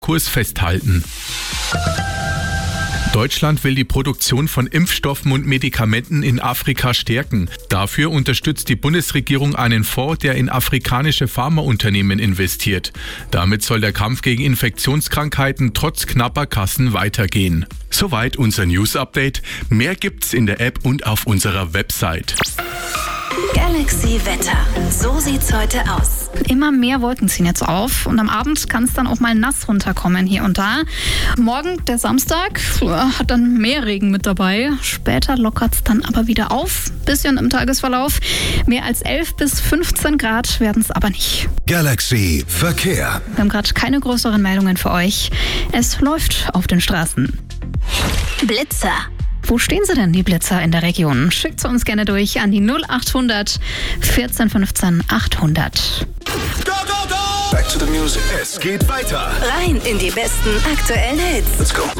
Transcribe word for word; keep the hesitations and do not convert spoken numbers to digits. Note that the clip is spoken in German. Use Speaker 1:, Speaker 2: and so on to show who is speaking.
Speaker 1: Kurs festhalten. Deutschland will die Produktion von Impfstoffen und Medikamenten in Afrika stärken. Dafür unterstützt die Bundesregierung einen Fonds, der in afrikanische Pharmaunternehmen investiert. Damit soll der Kampf gegen Infektionskrankheiten trotz knapper Kassen weitergehen. Soweit unser News-Update. Mehr gibt's in der App und auf unserer Website.
Speaker 2: Galaxy Wetter. So sieht's heute aus.
Speaker 3: Immer mehr Wolken ziehen jetzt auf und am Abend kann es dann auch mal nass runterkommen hier und da. Morgen, der Samstag, hat dann mehr Regen mit dabei. Später lockert es dann aber wieder auf. Bisschen im Tagesverlauf. Mehr als elf bis fünfzehn Grad werden es aber nicht.
Speaker 4: Galaxy Verkehr.
Speaker 3: Wir haben gerade keine größeren Meldungen für euch. Es läuft auf den Straßen.
Speaker 2: Blitzer.
Speaker 3: Wo stehen sie denn, die Blitzer in der Region? Schickt sie uns gerne durch an die null acht hundert vierzehn fünfzehn achthundert.
Speaker 4: Go, go, go! Back to the music. Es geht weiter.
Speaker 2: Rein in die besten aktuellen Hits.
Speaker 4: Let's go.